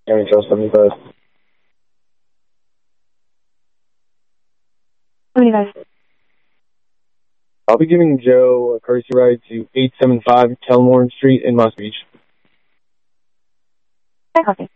County Trail 75. 75. I'll be giving Joe a courtesy ride to 875 Kelmorn Street in Moss Beach. I copy.